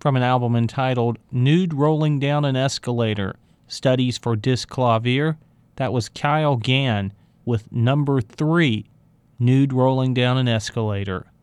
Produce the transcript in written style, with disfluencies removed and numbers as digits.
from an album entitled Nude Rolling Down an Escalator, Studies for Disc Clavier. That was Kyle Gann with number 3, Nude Rolling Down an Escalator.